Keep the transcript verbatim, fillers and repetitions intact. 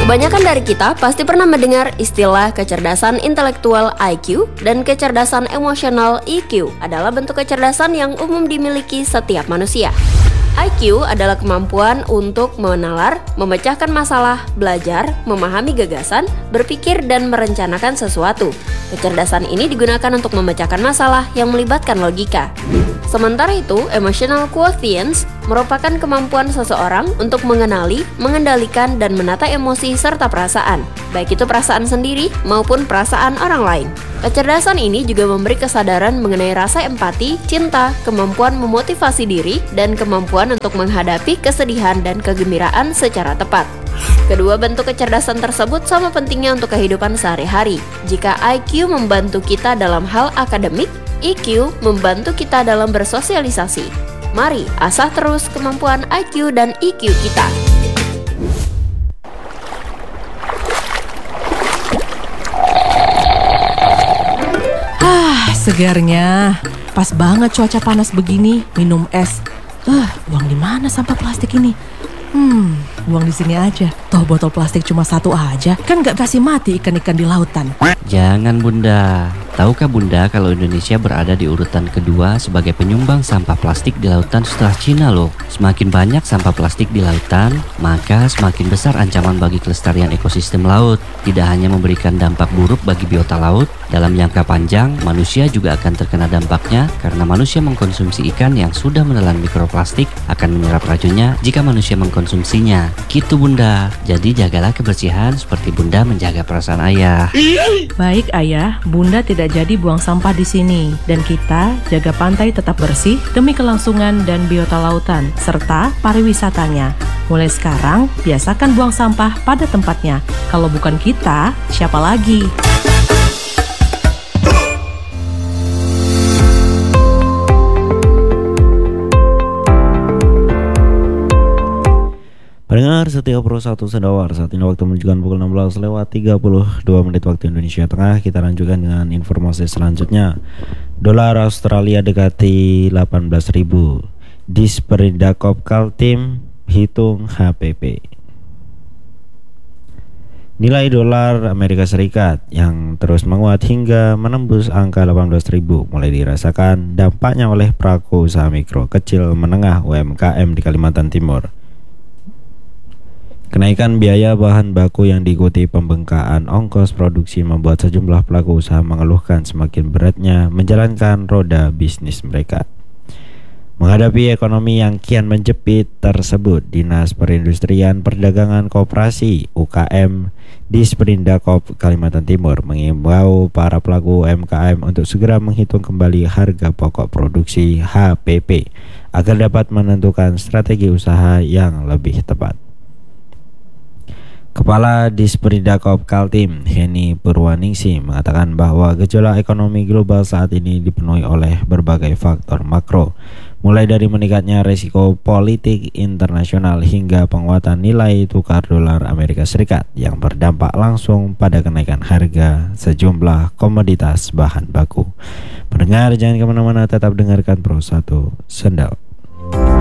Kebanyakan dari kita pasti pernah mendengar istilah kecerdasan intelektual I Q dan kecerdasan emosional E Q adalah bentuk kecerdasan yang umum dimiliki setiap manusia. I Q adalah kemampuan untuk menalar, memecahkan masalah, belajar, memahami gagasan, berpikir, dan merencanakan sesuatu. Kecerdasan ini digunakan untuk memecahkan masalah yang melibatkan logika. Sementara itu, emotional quotients merupakan kemampuan seseorang untuk mengenali, mengendalikan, dan menata emosi serta perasaan, baik itu perasaan sendiri maupun perasaan orang lain. Kecerdasan ini juga memberi kesadaran mengenai rasa empati, cinta, kemampuan memotivasi diri, dan kemampuan untuk menghadapi kesedihan dan kegembiraan secara tepat. Kedua bentuk kecerdasan tersebut sama pentingnya untuk kehidupan sehari-hari. Jika I Q membantu kita dalam hal akademik, E Q membantu kita dalam bersosialisasi. Mari asah terus kemampuan I Q dan E Q kita. Ah, segarnya. Pas banget cuaca panas begini, minum es. Ah, buang di mana sampah plastik ini? Hmm, buang di sini aja. Toh botol plastik cuma satu aja, kan gak kasih mati ikan-ikan di lautan. Jangan Bunda. Tahukah Bunda kalau Indonesia berada di urutan kedua sebagai penyumbang sampah plastik di lautan setelah Cina loh. Semakin banyak sampah plastik di lautan, maka semakin besar ancaman bagi kelestarian ekosistem laut. Tidak hanya memberikan dampak buruk bagi biota laut, dalam jangka panjang manusia juga akan terkena dampaknya karena manusia mengkonsumsi ikan yang sudah menelan mikroplastik akan menyerap racunnya jika manusia mengkonsumsinya. Gitu Bunda. Jadi jagalah kebersihan seperti Bunda menjaga perasaan ayah. Baik ayah, Bunda tidak jadi buang sampah di sini, dan kita jaga pantai tetap bersih demi kelangsungan dan biota lautan serta pariwisatanya. Mulai sekarang, biasakan buang sampah pada tempatnya. Kalau bukan kita, siapa lagi? Pendengar setia Pro satu Sendawar, saat ini waktu menunjukkan pukul enam belas lewat tiga puluh dua menit waktu Indonesia Tengah. Kita lanjutkan dengan informasi selanjutnya. Dolar Australia dekati delapan belas ribu. Disperindak Kaltim hitung H P P. Nilai dolar Amerika Serikat yang terus menguat hingga menembus angka delapan belas ribu mulai dirasakan dampaknya oleh pelaku usaha mikro, kecil, menengah U M K M di Kalimantan Timur. Kenaikan biaya bahan baku yang diikuti pembengkakan ongkos produksi membuat sejumlah pelaku usaha mengeluhkan semakin beratnya menjalankan roda bisnis mereka. Menghadapi ekonomi yang kian menjepit tersebut, Dinas Perindustrian Perdagangan Koperasi U K M Disperindakop Kalimantan Timur mengimbau para pelaku U M K M untuk segera menghitung kembali harga pokok produksi H P P agar dapat menentukan strategi usaha yang lebih tepat. Kepala Disperindakop Kaltim, Heni Purwaningsi, mengatakan bahwa gejolak ekonomi global saat ini dipenuhi oleh berbagai faktor makro, mulai dari meningkatnya risiko politik internasional hingga penguatan nilai tukar dolar Amerika Serikat yang berdampak langsung pada kenaikan harga sejumlah komoditas bahan baku. Pendengar, jangan kemana-mana, tetap dengarkan Pro satu Sendal.